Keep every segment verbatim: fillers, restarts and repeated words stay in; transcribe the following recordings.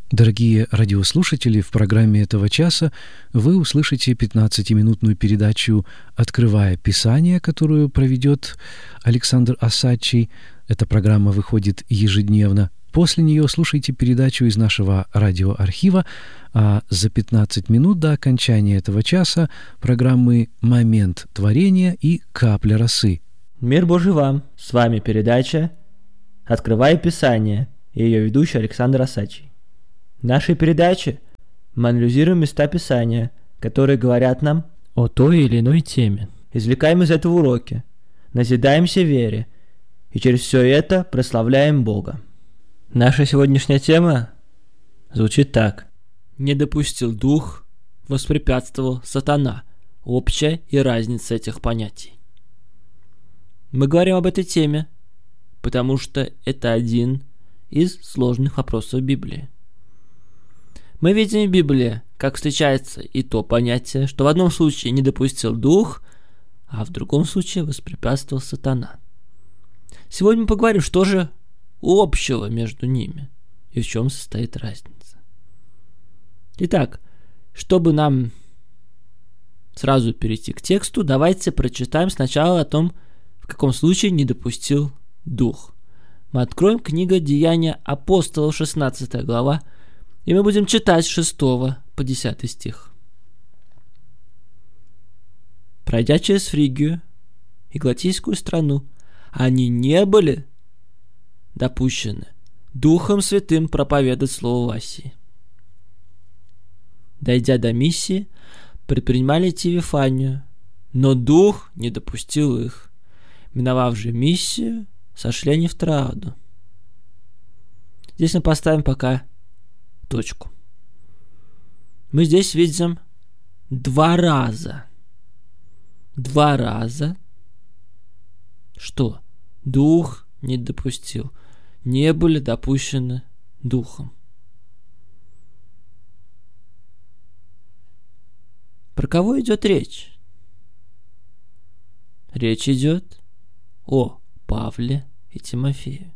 Дорогие радиослушатели, в программе этого часа вы услышите пятнадцатиминутную передачу «Открывая Писание», которую проведет Александр Осадчий. Эта программа выходит ежедневно. После нее слушайте передачу из нашего радиоархива, а за пятнадцать минут до окончания этого часа программы «Момент творения» и «Капля росы». Мир Божий вам! С вами передача «Открывая Писание» и ее ведущий Александр Осадчий. В нашей передаче мы анализируем места Писания, которые говорят нам о той или иной теме. Извлекаем из этого уроки, назидаемся вере и через все это прославляем Бога. Наша сегодняшняя тема звучит так. Не допустил дух, воспрепятствовал сатана. Общая и разница этих понятий. Мы говорим об этой теме, потому что это один из сложных вопросов Библии. Мы видим в Библии, как встречается и то понятие, что в одном случае не допустил дух, а в другом случае воспрепятствовал сатана. Сегодня мы поговорим, что же общего между ними и в чем состоит разница. Итак, чтобы нам сразу перейти к тексту, давайте прочитаем сначала о том, в каком случае не допустил дух. Мы откроем книгу «Деяния апостолов», шестнадцатая глава, и мы будем читать с шестого по десятый стих. Пройдя через Фригию и Галатийскую страну, они не были допущены Духом Святым проповедовать Слово в Асии. Дойдя до Миссии, предпринимали идти в Вифанию, но Дух не допустил их. Миновав же Миссию, сошли они в Трааду. Здесь мы поставим пока точку. Мы здесь видим два раза. Два раза. Что? Дух не допустил. Не были допущены Духом. Про кого идет речь? Речь идет о Павле и Тимофее.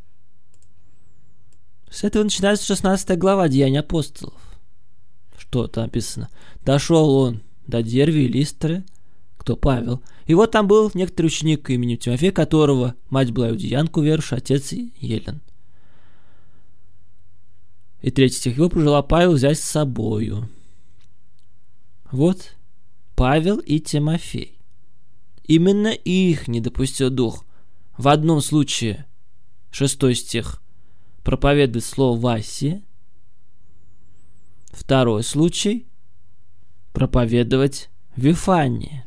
С этого начинается шестнадцатая глава Деяний апостолов. Что там написано? Дошел он до Дервии и Листры, кто Павел. И вот там был некоторый ученик именем Тимофей, которого мать была иудеянка, уверовавший, отец Елен. И третий стих. Его пожелал Павел взять с собою. Вот Павел и Тимофей. Именно их не допустил дух. В одном случае, шестой стих, проповедует слово в Асии. Второй случай – проповедовать в Вифании.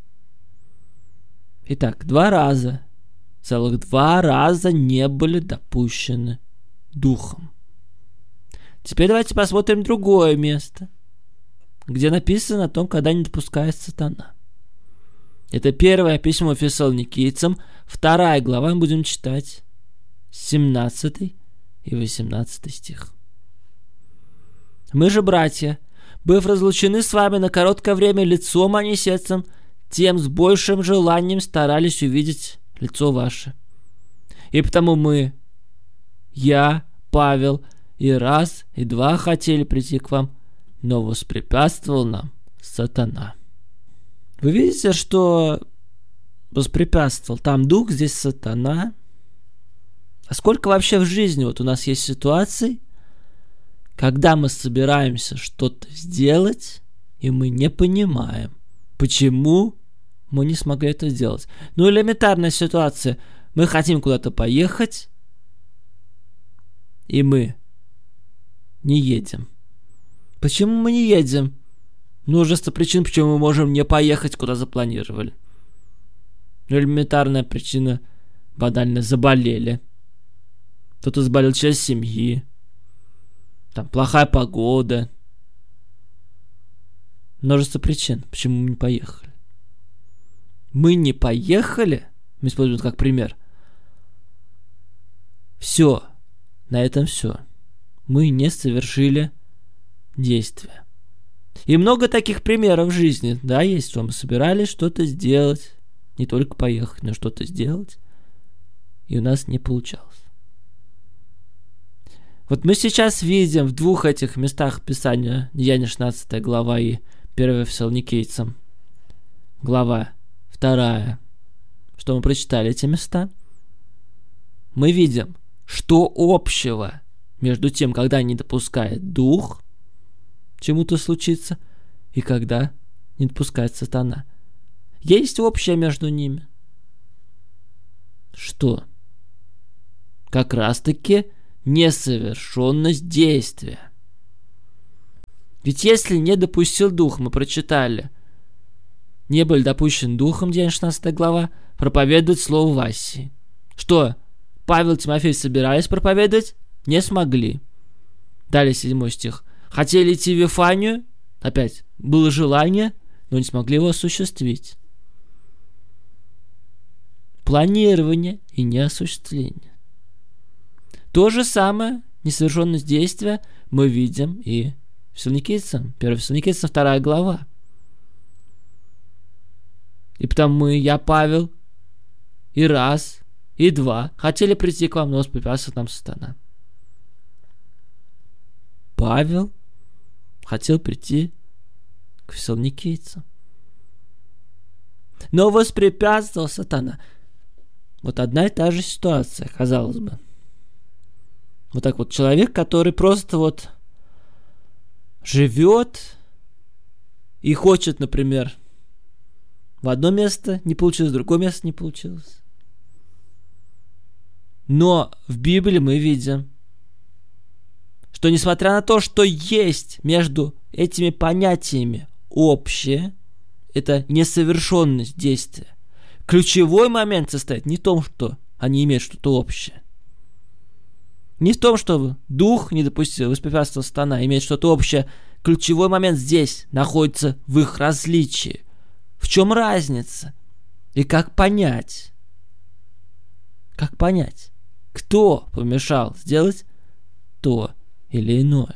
Итак, два раза, целых два раза не были допущены Духом. Теперь давайте посмотрим другое место, где написано о том, когда не допускает сатана. Это первое письмо Фессалоникийцам, вторая глава, мы будем читать семнадцатый и восемнадцатый стих. Мы же, братья, быв разлучены с вами на короткое время лицом, а не сердцем, тем с большим желанием старались увидеть лицо ваше. И потому мы, я, Павел, и раз, и два хотели прийти к вам, но воспрепятствовал нам сатана. Вы видите, что воспрепятствовал? Там дух, здесь сатана. А сколько вообще в жизни вот у нас есть ситуаций, когда мы собираемся что-то сделать, и мы не понимаем, почему мы не смогли это сделать. Ну, элементарная ситуация. Мы хотим куда-то поехать, и мы не едем. Почему мы не едем? Множество причин, почему мы можем не поехать, куда запланировали. Элементарная причина. Банально заболели. Кто-то заболел член семьи. Там плохая погода. Множество причин, почему мы не поехали. Мы не поехали, мы используем как пример. Все, на этом все. Мы не совершили действия. И много таких примеров в жизни, да, есть, что мы собирались что-то сделать, не только поехать, но что-то сделать, и у нас не получалось. Вот мы сейчас видим в двух этих местах Писания, Деяния шестнадцатая глава и первая Фессалоникийцам глава вторая, что мы прочитали эти места, мы видим, что общего между тем, когда не допускает дух чему-то случиться, и когда не допускает сатана. Есть общее между ними. Что? Как раз-таки несовершенность действия. Ведь если не допустил дух, мы прочитали, не были допущены духом, Деяния шестнадцатая глава, проповедовать слово в Асии. Что? Павел и Тимофей собирались проповедовать? Не смогли. Далее седьмой стих. Хотели идти в Вифанию? Опять, было желание, но не смогли его осуществить. Планирование и неосуществление. То же самое, несовершенность действия, мы видим и в Фессалоникийцам, первая Фессалоникийцам, вторая глава. И потому мы, я, Павел, и раз, и два хотели прийти к вам, но воспрепятствовал нам сатана. Павел хотел прийти к фессалоникийцам, но воспрепятствовал сатана. Вот одна и та же ситуация, казалось бы. Вот так вот человек, который просто вот живет и хочет, например, в одно место не получилось, в другое место не получилось. Но в Библии мы видим, что несмотря на то, что есть между этими понятиями общее, это несовершенность действия, ключевой момент состоит не в том, что они имеют что-то общее. Не в том, что дух не допустил, воспрепятствовал сатана, имеет что-то общее. Ключевой момент здесь находится в их различии. В чем разница? И как понять? Как понять, кто помешал сделать то или иное?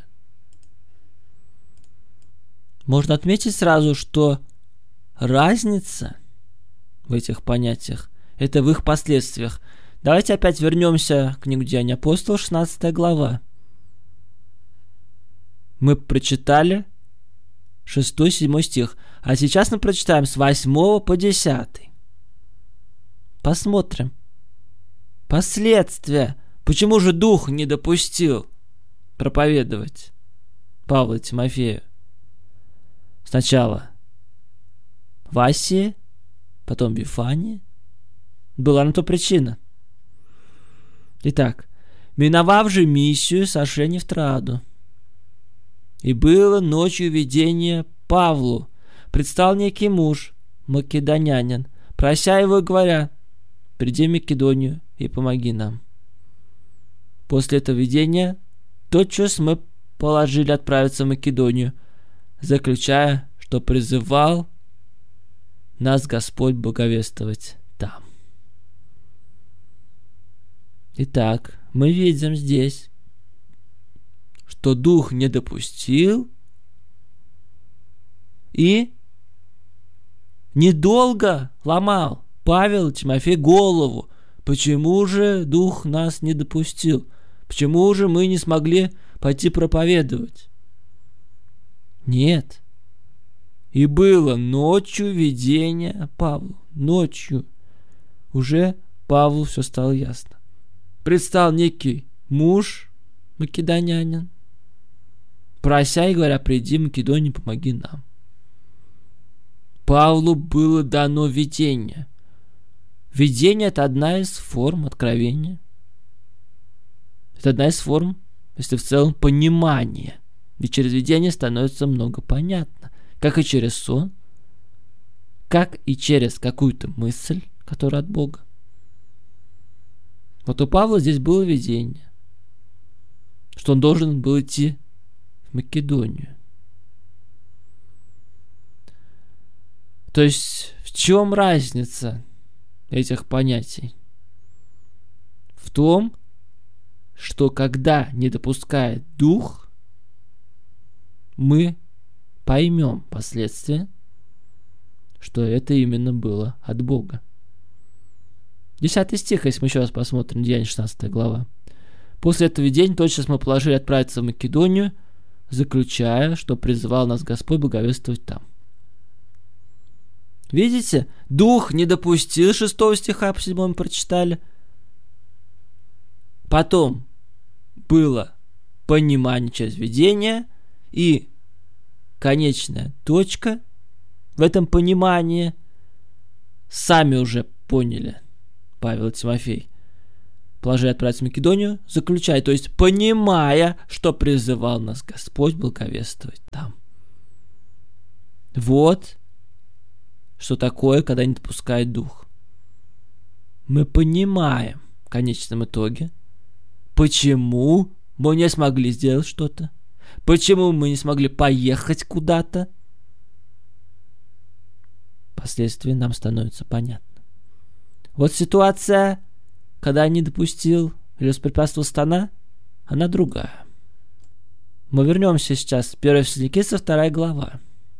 Можно отметить сразу, что разница в этих понятиях – это в их последствиях. Давайте опять вернемся к книгу Деяний апостолов, шестнадцатая глава. Мы прочитали шестой-седьмой стих, а сейчас мы прочитаем с восьмого по десятый. Посмотрим. Последствия. Почему же дух не допустил проповедовать Павла и Тимофею? Сначала в Асии, потом в Вифании. Была на то причина. Итак, миновав же миссию, сошли они в Троаду. И было ночью видение Павлу. Предстал некий муж, македонянин, прося его и говоря: приди в Македонию и помоги нам. После этого видения тотчас мы положили отправиться в Македонию, заключая, что призывал нас Господь благовествовать там. Итак, мы видим здесь, что дух не допустил и недолго ломал Павел и Тимофей голову. Почему же дух нас не допустил? Почему же мы не смогли пойти проповедовать? Нет. И было ночью видение Павлу. Ночью. Уже Павлу все стало ясно. Предстал некий муж, македонянин, прося и говоря: приди в Македонию, помоги нам. Павлу было дано видение. Видение – это одна из форм откровения. Это одна из форм, если в целом, понимания. Ведь через видение становится много понятно. Как и через сон, как и через какую-то мысль, которая от Бога. Вот у Павла здесь было видение, что он должен был идти в Македонию. То есть в чем разница этих понятий? В том, что когда не допускает дух, мы поймем последствия, что это именно было от Бога. Десятый стих, если мы еще раз посмотрим, Деяния шестнадцатая глава. После этого видения тотчас мы положили отправиться в Македонию, заключая, что призывал нас Господь благовествовать там. Видите? Дух не допустил шестого стиха, по седьмому прочитали. Потом было понимание через видение, и конечная точка в этом понимании сами уже поняли Павел и Тимофей. Положили отправиться в Македонию, заключая, то есть понимая, что призывал нас Господь благовествовать там. Вот что такое, когда не допускает дух. Мы понимаем в конечном итоге, почему мы не смогли сделать что-то, почему мы не смогли поехать куда-то. Впоследствии нам становится понятно. Вот ситуация, когда не допустил или воспрепятствовал сатана, она другая. Мы вернемся сейчас. первое Фессалоникийцам, вторая глава.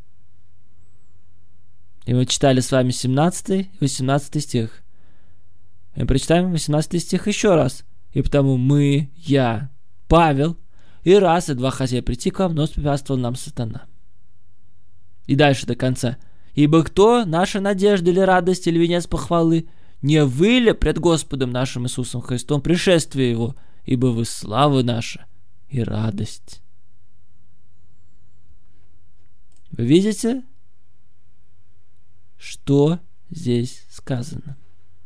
И мы читали с вами семнадцатый и восемнадцатый стих. И мы прочитаем восемнадцатый стих еще раз. И потому мы, я, Павел, и раз, и два хотели прийти к вам, но воспрепятствовал нам сатана. И дальше до конца. Ибо кто наша надежда или радость, или венец похвалы? Не вы ли пред Господом нашим Иисусом Христом пришествие Его? Ибо вы слава наша и радость. Вы видите, что здесь сказано?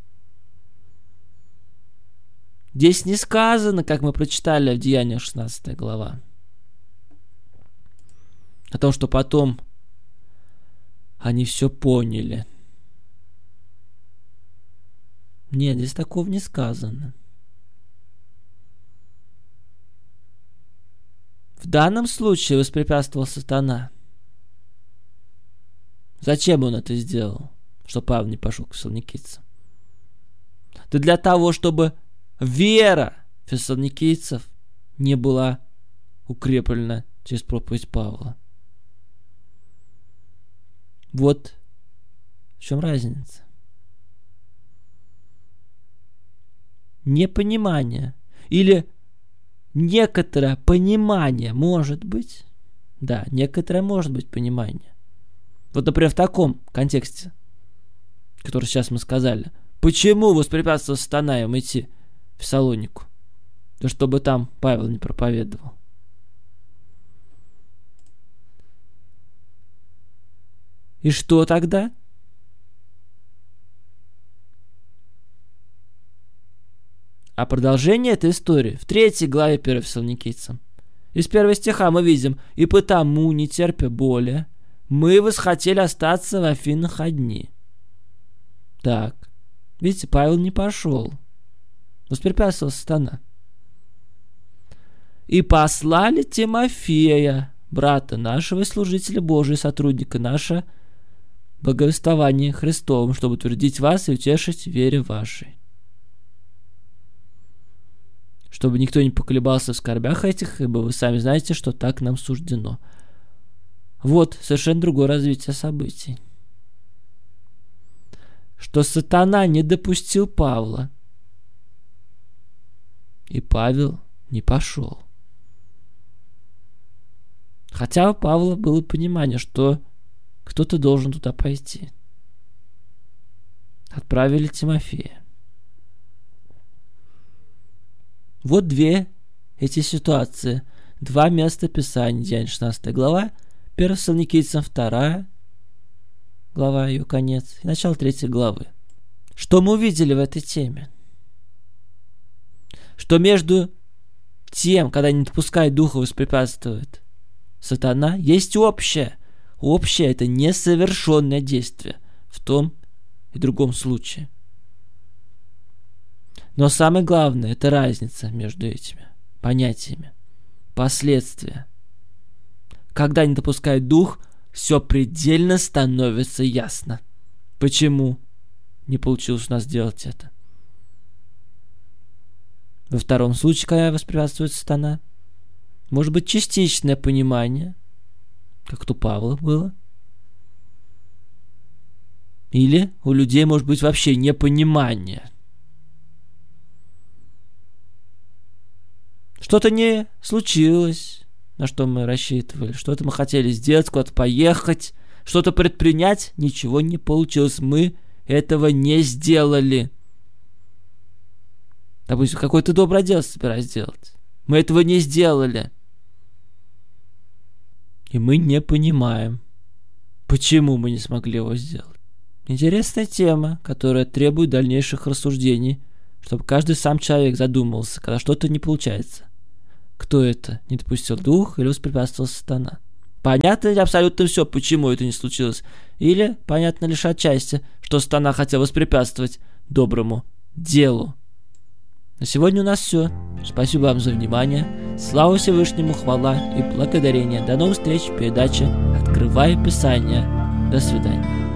Здесь не сказано, как мы прочитали в Деяниях шестнадцатая глава, о том, что потом они все поняли. Нет, здесь такого не сказано. В данном случае воспрепятствовал сатана. Зачем он это сделал? Что Павел не пошел к фессалоникийцам? Да для того, чтобы вера фессалоникийцев не была укреплена через проповедь Павла. Вот в чем разница. Непонимание или некоторое понимание может быть. Да, некоторое может быть понимание. Вот, например, в таком контексте, который сейчас мы сказали. Почему воспрепятствовал сатана им идти в Фессалонику? Да чтобы там Павел не проповедовал. И что тогда? А продолжение этой истории в третьей главе первого Фессалоникийцам. Из первого стиха мы видим: «И потому, не терпя боли, мы восхотели остаться в Афинах одни». Так, видите, Павел не пошел. Воспрепятствовал сатана. «И послали Тимофея, брата нашего и служителя Божия, сотрудника нашего, благовествование Христовым, чтобы утвердить вас и утешить в вере вашей». Чтобы никто не поколебался в скорбях этих, ибо вы сами знаете, что так нам суждено. Вот совершенно другое развитие событий. Что сатана не допустил Павла, и Павел не пошел. Хотя у Павла было понимание, что кто-то должен туда пойти. Отправили Тимофея. Вот две эти ситуации. Два места Писания. Деяния шестнадцатая глава, первое Фессалоникийцам вторая глава, ее конец, и начало третьей главы. Что мы увидели в этой теме? Что между тем, когда не допускает духа, воспрепятствует сатана, есть общее. Общее — это несовершенное действие в том и другом случае. Но самое главное — это разница между этими понятиями. Последствия. Когда не допускает дух, все предельно становится ясно. Почему не получилось у нас сделать это? Во втором случае, когда воспрепятствует сатана, может быть частичное понимание, как у Павла было. Или у людей может быть вообще непонимание. что-то не случилось, на что мы рассчитывали, что-то мы хотели сделать, куда-то поехать, что-то предпринять, ничего не получилось. Мы этого не сделали. Допустим, какое-то доброе дело собираюсь сделать. Мы этого не сделали. И мы не понимаем, почему мы не смогли его сделать. Интересная тема, которая требует дальнейших рассуждений, чтобы каждый сам человек задумался, когда что-то не получается. Кто это? Не допустил дух или воспрепятствовал сатана? Понятно ли абсолютно все, почему это не случилось? Или понятно лишь отчасти, что сатана хотел воспрепятствовать доброму делу? На сегодня у нас все. Спасибо вам за внимание. Слава Всевышнему, хвала и благодарение. До новых встреч в передаче «Открывая Писание». До свидания.